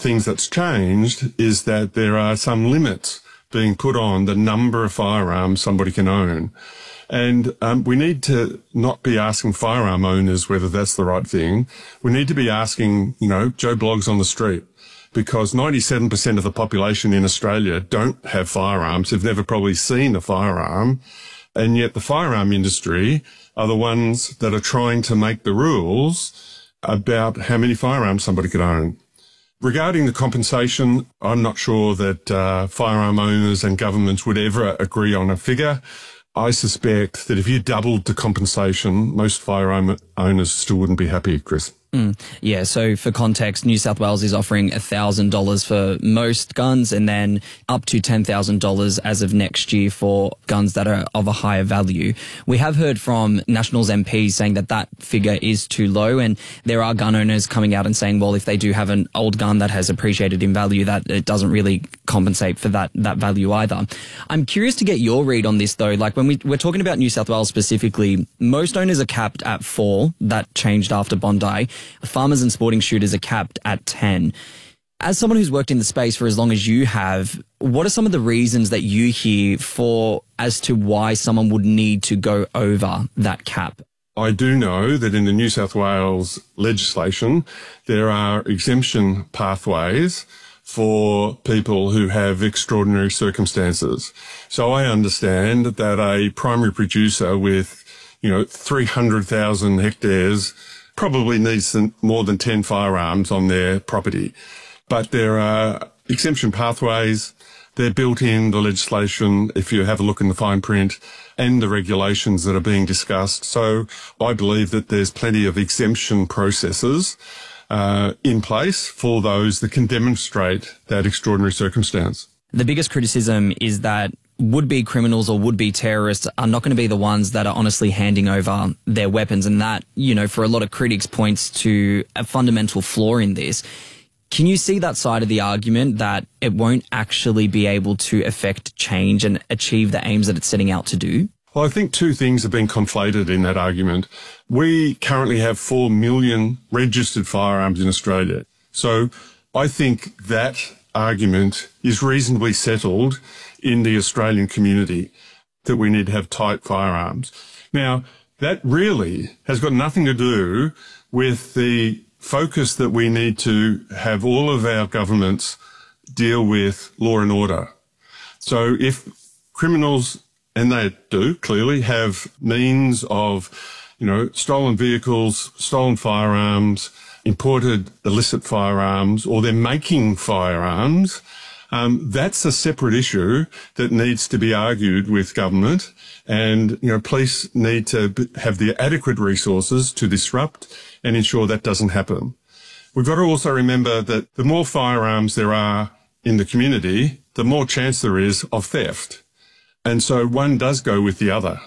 things that's changed is that there are some limits being put on the number of firearms somebody can own. And we need to not be asking firearm owners whether that's the right thing. We need to be asking, Joe Bloggs on the street, because 97% of the population in Australia don't have firearms, have never probably seen a firearm. And yet the firearm industry are the ones that are trying to make the rules about how many firearms somebody could own. Regarding the compensation, I'm not sure that firearm owners and governments would ever agree on a figure. I suspect that if you doubled the compensation, most firearm owners still wouldn't be happy, Chris. Yeah, so for context, New South Wales is offering $1,000 for most guns and then up to $10,000 as of next year for guns that are of a higher value. We have heard from Nationals MPs saying that that figure is too low, and there are gun owners coming out and saying, well, if they do have an old gun that has appreciated in value, that it doesn't really compensate for that value either. I'm curious to get your read on this, though. Like when we're talking about New South Wales specifically, most owners are capped at 4. That changed after Bondi. Farmers and sporting shooters are capped at 10. As someone who's worked in the space for as long as you have, what are some of the reasons that you hear as to why someone would need to go over that cap? I do know that in the New South Wales legislation, there are exemption pathways for people who have extraordinary circumstances. So I understand that a primary producer with, 300,000 hectares probably needs more than 10 firearms on their property. But there are exemption pathways. They're built in the legislation, if you have a look in the fine print, and the regulations that are being discussed. So I believe that there's plenty of exemption processes in place for those that can demonstrate that extraordinary circumstance. The biggest criticism is that would-be criminals or would-be terrorists are not going to be the ones that are honestly handing over their weapons. And that, for a lot of critics points to a fundamental flaw in this. Can you see that side of the argument, that it won't actually be able to affect change and achieve the aims that it's setting out to do? Well, I think two things have been conflated in that argument. We currently have 4 million registered firearms in Australia. So I think that argument is reasonably settled in the Australian community, that we need to have tight firearms. Now, that really has got nothing to do with the focus that we need to have all of our governments deal with law and order. So if criminals, and they do clearly, have means of, stolen vehicles, stolen firearms, imported illicit firearms, or they're making firearms, that's a separate issue that needs to be argued with government. And, police need to have the adequate resources to disrupt and ensure that doesn't happen. We've got to also remember that the more firearms there are in the community, the more chance there is of theft. And so one does go with the other.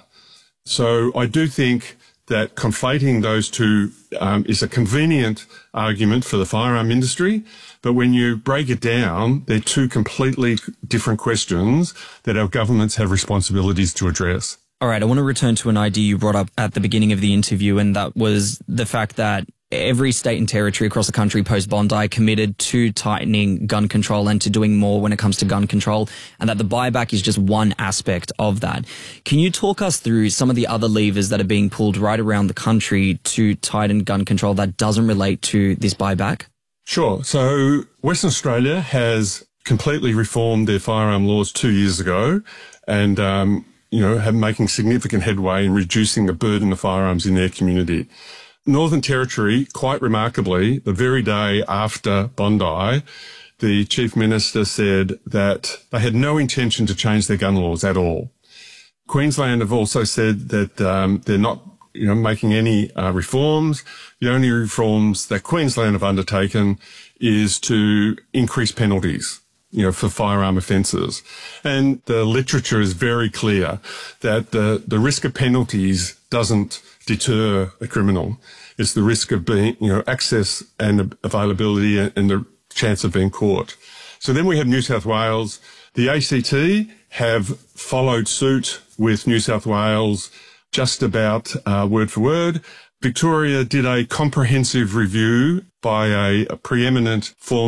So I do think that conflating those two is a convenient argument for the firearm industry. But when you break it down, they're two completely different questions that our governments have responsibilities to address. All right, I want to return to an idea you brought up at the beginning of the interview, and that was the fact that every state and territory across the country post-Bondi committed to tightening gun control and to doing more when it comes to gun control, and that the buyback is just one aspect of that. Can you talk us through some of the other levers that are being pulled right around the country to tighten gun control that doesn't relate to this buyback? Sure. So Western Australia has completely reformed their firearm laws 2 years ago and, have making significant headway in reducing the burden of firearms in their community. Northern Territory, quite remarkably, the very day after Bondi, the Chief Minister said that they had no intention to change their gun laws at all. Queensland have also said that they're not making any reforms. The only reforms that Queensland have undertaken is to increase penalties, for firearm offences. And the literature is very clear that the risk of penalties doesn't deter a criminal. It's the risk of being, access and availability and the chance of being caught. So then we have New South Wales. The ACT have followed suit with New South Wales just about word for word. Victoria did a comprehensive review by a preeminent former